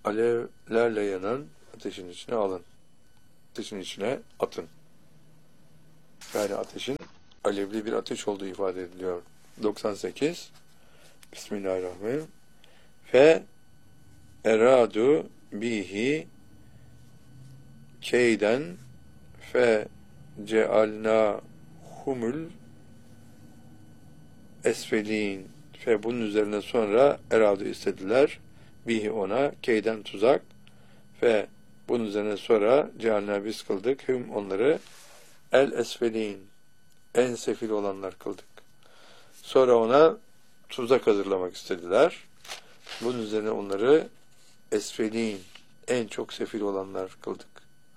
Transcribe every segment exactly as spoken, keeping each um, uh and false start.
alevlerle yanan ateşin içine alın. Ateşin içine atın. Yani ateşin alevli bir ateş olduğu ifade ediliyor. doksan sekiz Bismillahirrahmanirrahim. Fe eradu bihi keyden fe cealnahumul esfelin. Fe bunun üzerine sonra eradu istediler. Bihi ona keyden tuzak. Fe bunun üzerine sonra cealna biz kıldık. Hüm onları el esfelin. En sefil olanlar kıldık. Sonra ona tuzak hazırlamak istediler. Bunun üzerine onları esfelin. En çok sefil olanlar kıldık.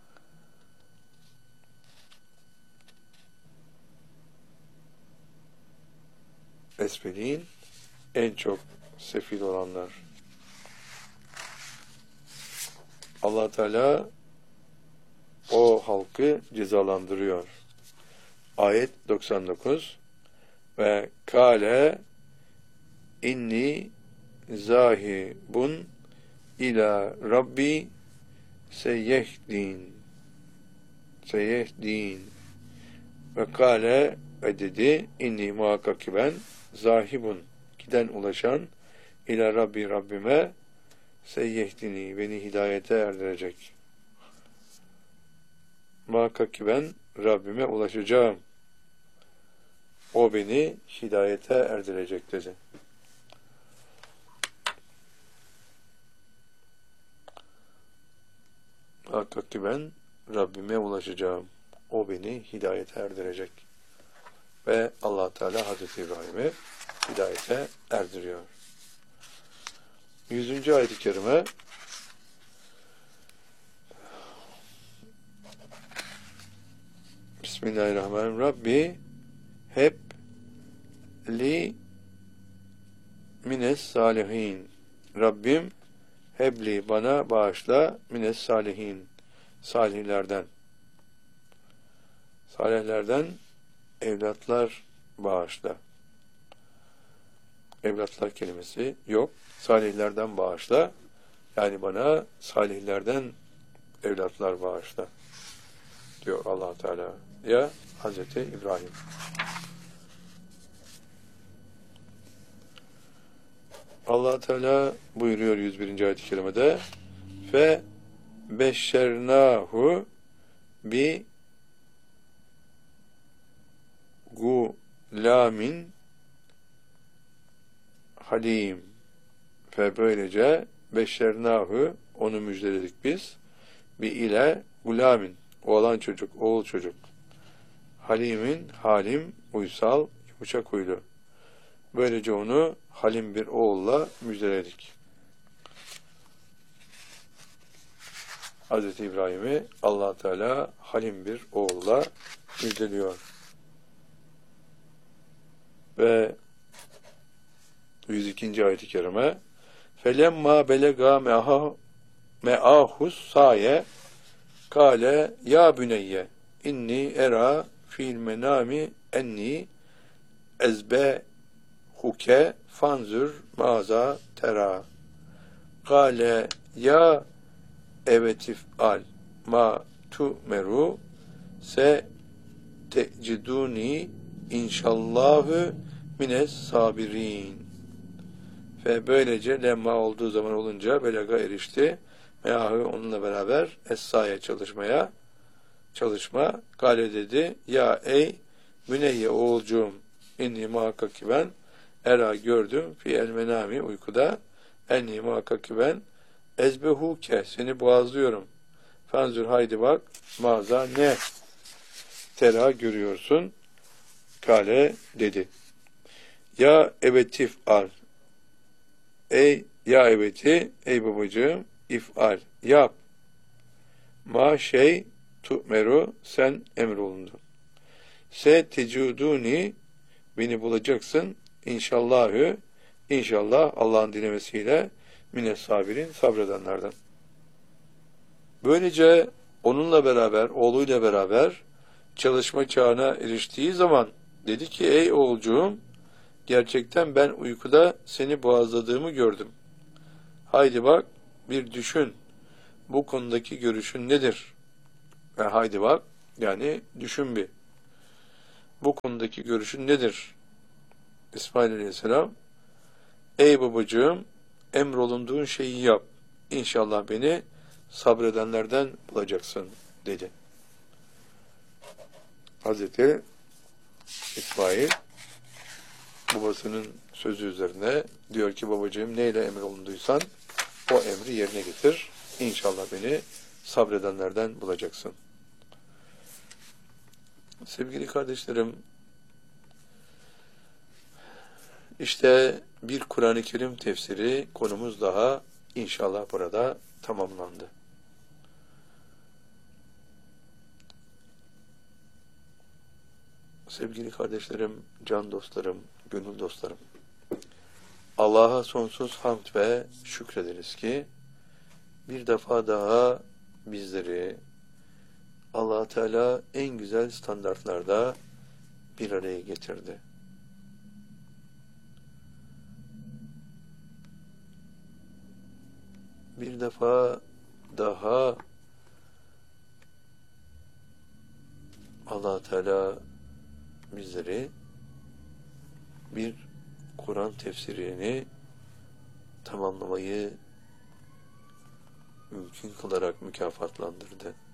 Esfelin. En çok sefil olanlar. Allah Teala o halkı cezalandırıyor. Ayet doksan dokuz ve kâle inni zâhibun ila rabbi seyyehdin seyyehdin ve kâle ve dedi inni muhakkak ki ben zahibun giden ulaşan ila rabbi Rabbime seyyehdini beni hidayete erdirecek. Muhakkak ki ben Rabbime ulaşacağım. O beni hidayete erdirecek dedi. Muhakkak ki ben Rabbime ulaşacağım. O beni hidayete erdirecek. Ve Allah Teala Hazreti İbrahim'i hidayete erdiriyor. Yüzüncü ayet-i kerime Bismillahirrahmanirrahim. Rabbi hep li mines salihin. Rabbim hebli bana bağışla mines salihin. Salihlerden. Salihlerden evlatlar bağışla. Evlatlar kelimesi yok. Salihlerden bağışla. Yani bana salihlerden evlatlar bağışla. Diyor Allah Teala. Ya Hazreti İbrahim. Allah Teala buyuruyor yüz birinci ayet-i kerimede fe beşşernahu bi gulamin halim ve böylece beşşernahu onu müjdeledik biz bi ile gulamin oğlan çocuk, oğul çocuk halimin, halim, uysal, yumuşak huylu. Böylece onu halim bir oğulla müjdeledik. Hazreti İbrahim'i Allah Teala halim bir oğulla müjdeliyor. Ve yüz ikinci ayet-i kerime felemma belega me'ahu me'ahus saye kâle ya büneyye inni era fil menami enni ezbe huke fanzur maza tera kâle ya evetif al ma tu meru se teciduni inşallahü mines sabirin. Ve böylece lemma olduğu zaman olunca belaga erişti. Meahı onunla beraber Essa'ya çalışmaya çalışma. Kale dedi ya ey Müneyye oğulcuğum inni muhakkak ki ben era gördüm fi el menami uykuda enni muhakkak ki ben ezbehuke seni boğazlıyorum. Fanzur haydi bak maza ne tera görüyorsun. Kale dedi. Ya ebetif al. Ey ya ebeti ey babacığım ifal yap. Ma şey tu'meru sen emrolundun. Se tecuduni beni bulacaksın inşallahü inşallah Allah'ın dilemesiyle mine sabirin sabredenlerden. Böylece onunla beraber oğluyla beraber çalışma çağına eriştiği zaman dedi ki ey oğulcuğum gerçekten ben uykuda seni boğazladığımı gördüm. Haydi bak bir düşün. Bu konudaki görüşün nedir? Ve haydi bak, yani düşün bir. Bu konudaki görüşün nedir? İsmail Aleyhisselam, ey babacığım, emrolunduğun şeyi yap. İnşallah beni sabredenlerden bulacaksın, dedi. Hazreti İsmail, babasının sözü üzerine diyor ki, babacığım, neyle emrolunduysan o emri yerine getir. İnşallah beni sabredenlerden bulacaksın. Sevgili kardeşlerim, işte bir Kur'an-ı Kerim tefsiri konumuz daha inşallah burada tamamlandı. Sevgili kardeşlerim, can dostlarım, gönül dostlarım, Allah'a sonsuz hamd ve şükrederiz ki bir defa daha bizleri Allah Teala en güzel standartlarda bir araya getirdi. Bir defa daha Allah Teala bizleri bir Kur'an tefsirini tamamlamayı mümkün kılarak mükafatlandırdı.